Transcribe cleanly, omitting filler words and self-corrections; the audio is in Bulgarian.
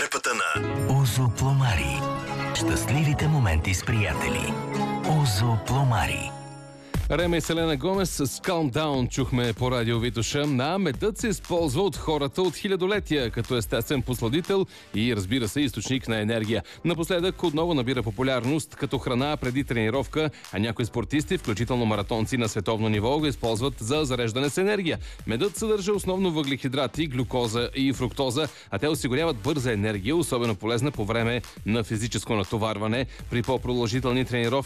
подкрепата на Озо Пломари. Щастливите моменти с приятели. Озо Пломари. Рема и Селена Гомес с Calm Down чухме по радио Витоша. Медът се използва от хората от хилядолетия като естествен посладител и, разбира се, източник на енергия. Напоследък отново набира популярност като храна преди тренировка, а някои спортисти, включително маратонци на световно ниво, го използват за зареждане с енергия. Медът съдържа основно въглехидрати, глюкоза и фруктоза, а те осигуряват бърза енергия, особено полезна по време на физическо натоварване. При по-продължителни тренировки